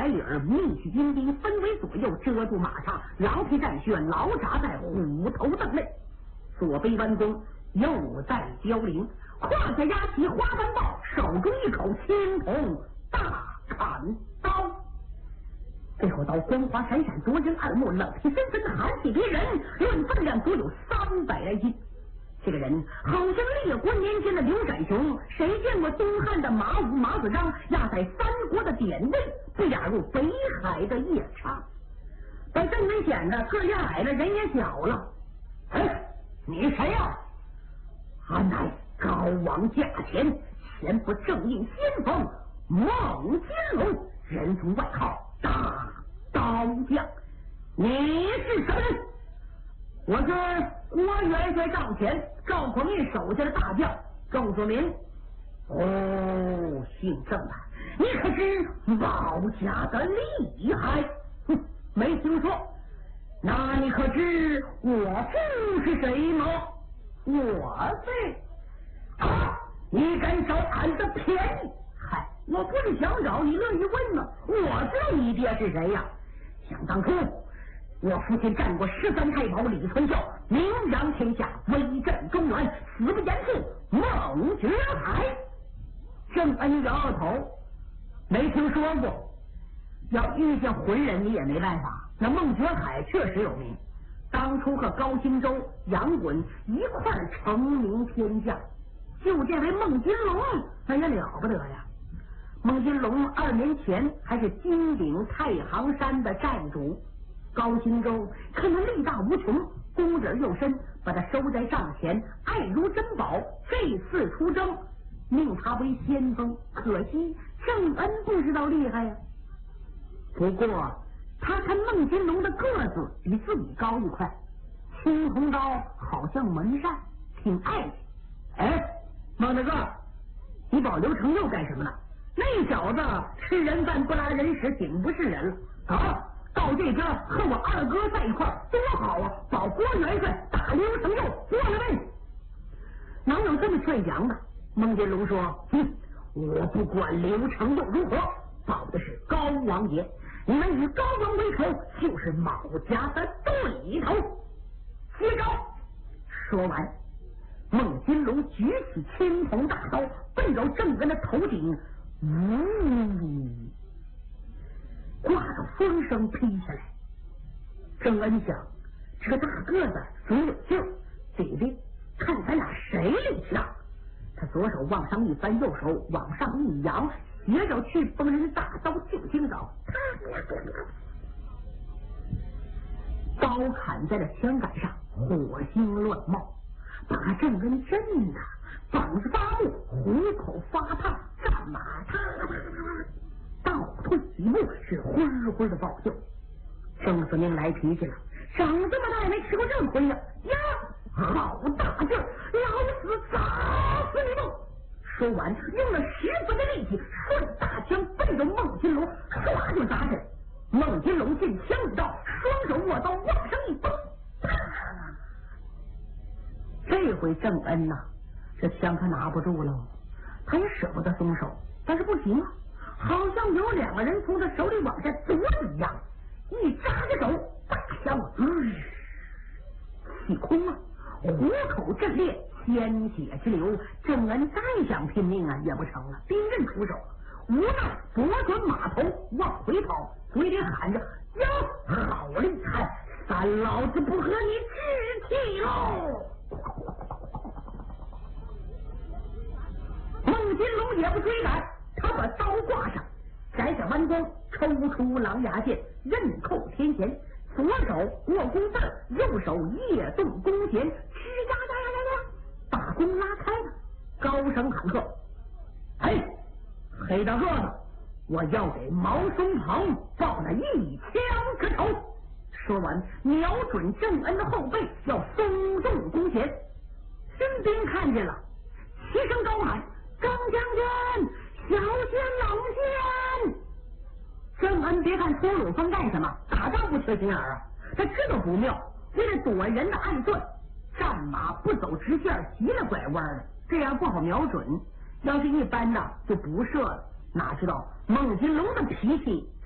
影密集阴兵分为左右，遮住马场，狼皮战靴牢扎在虎头凳内。左背弯弓，右在交翎，胯下压起花斑豹，手中一口青铜大砍刀。这口刀光华闪闪，夺人耳目，冷气森森的寒气逼人，论分量足有300来斤。这个人好像列国年间的刘展雄，谁见过东汉的马武、马子章压在3国的典韦，被押入北海的夜叉？把郑文显的个也矮了，人也小了。哎，你谁呀？俺乃高王驾前，前不正印先锋孟金龙，人中外号大刀匠。你是谁？我是郭元帅帐前赵匡胤手下的大将郑祖明。哦，姓郑的，你可知保家的厉害？哼，没听说。那你可知我父是谁吗？我是啊，你敢找俺的便宜？嗨，我不是想找，你乐意问吗？我知道你爹是谁呀？想当初我父亲战过13太保李存孝，名扬天下，威震中原，死不言负，孟觉海。郑恩摇摇头，没听说过。要遇见浑人你也没办法。那孟觉海确实有名，当初和高兴州、杨衮一块成名天下。就这位孟金龙，那也了不得呀！孟金龙2年前还是金鼎太行山的寨主。高兴州可能力大无穷，功底又深，把他收在帐前，爱如珍宝。这次出征，命他为先锋，可惜郑恩不知道厉害呀。不过他看孟金龙的个子比自己高一块，青铜刀好像门扇，挺爱惜。哎，孟大哥，你保刘承佑干什么呢？那小子吃人饭不拉人屎，顶不是人了啊！到这边和我二哥在一块儿多好啊！保郭元帅打刘承佑，过了呗。哪有这么劝降的？孟金龙说：“哼，我不管刘承佑如何，保的是高王爷。你们与高王为仇，就是卯家的对头。”接招！说完，孟金龙举起青铜大刀，奔着郑恩的头顶，挂着风声劈下来。郑恩想，这个大个子总有劲儿，得得看咱俩谁力气大。他左手往上一翻，右手往上一扬，斜着去锋人大刀就听着，刀砍在了枪杆上，火星乱冒，把郑恩震的膀子发木，虎口发烫，战马倒退几步，是昏昏的爆笑。郑司令来脾气了，长这么大也没吃过这亏呀！呀，好大劲儿，老子砸死你们！说完，用了10分的力气，顺大枪奔着孟金龙，唰就砸着。孟金龙见枪已到，双手握刀往上一崩，这回郑恩呐，这枪可拿不住了，他也舍不得松手，但是不行啊，好像有2个人从他手里往下夺一样，一扎着手，大枪起空了，虎口震裂，鲜血直流。郑恩再想拼命啊，也不成了，兵刃出手，无奈拨转马头往回跑，嘴里喊着：“哟，好厉害！三老子不和你置气喽！”孟金龙也不追赶，他把刀挂上，摘下弯弓，抽出狼牙剑，刃扣天弦，左手握弓背，右手夜动弓弦，吱呀呀呀呀呀，把弓拉开了，高声喊喝：“哎，黑大个子，我要给毛松鹏报那1枪之仇！”说完，瞄准郑恩的后背，要松动弓弦。身边看见了，齐声高喊：“郑将军，小心冷箭！”郑恩别看脱鲁风干什么，打仗不缺心眼啊，他知道不妙，为了躲人的暗算，战马不走直线，急了拐弯了，这样不好瞄准。要是一般的就不射了。哪知道孟金龙的脾气